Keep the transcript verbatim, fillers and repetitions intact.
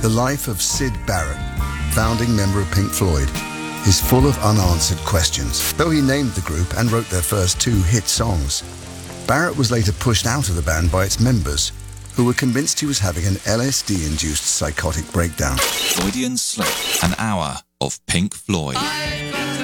The life of Syd Barrett, founding member of Pink Floyd, is full of unanswered questions. Though he named the group and wrote their first two hit songs, Barrett was later pushed out of the band by its members, who were convinced he was having an L S D-induced psychotic breakdown. Freudian Slip, an hour of Pink Floyd.